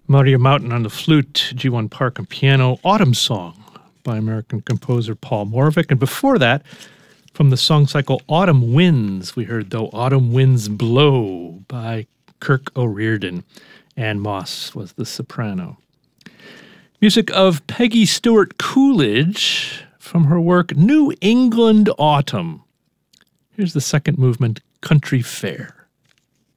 Maria Mountain on the flute, G1 Park on piano, Autumn Song by American composer Paul Moravec. And before that, from the song cycle Autumn Winds, we heard Though Autumn Winds Blow by Kirk O'Riordan. Ann Moss was the soprano. Music of Peggy Stewart Coolidge from her work New England Autumn. Here's the second movement, Country Fair.